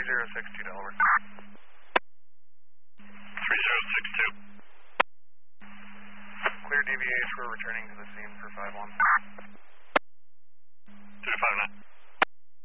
3062 Delaware. 3062. Clear DVH, we're returning to the scene for 5-1.